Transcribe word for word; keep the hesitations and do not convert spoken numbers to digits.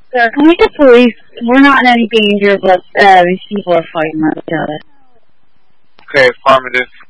Sir, can we get police? We're not in any danger, but uh, these people are fighting with each other. Okay, affirmative.